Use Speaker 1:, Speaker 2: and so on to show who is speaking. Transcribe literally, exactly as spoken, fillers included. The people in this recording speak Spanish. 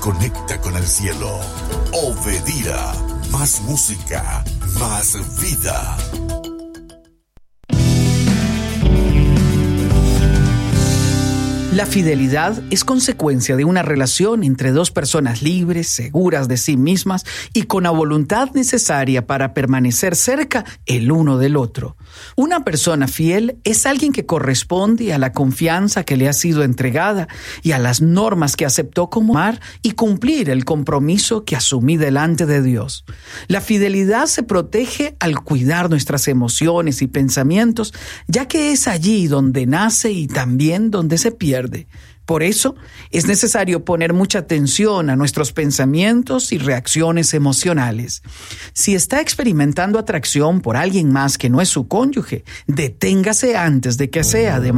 Speaker 1: conecta con el cielo. Obedira, más música, más vida.
Speaker 2: La fidelidad es consecuencia de una relación entre dos personas libres, seguras de sí mismas y con la voluntad necesaria para permanecer cerca el uno del otro. Una persona fiel es alguien que corresponde a la confianza que le ha sido entregada y a las normas que aceptó como amar y cumplir el compromiso que asumí delante de Dios. La fidelidad se protege al cuidar nuestras emociones y pensamientos, ya que es allí donde nace y también donde se pierde. Por eso, es necesario poner mucha atención a nuestros pensamientos y reacciones emocionales. Si está experimentando atracción por alguien más que no es su cónyuge, deténgase antes de que sea demasiado